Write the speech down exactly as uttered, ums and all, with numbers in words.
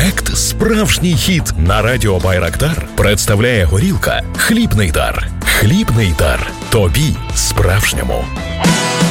Проект «Справжній хіт» на радіо Байрактар представляє горілка «Хлібний дар». Хлібний дар. Тобі справжньому.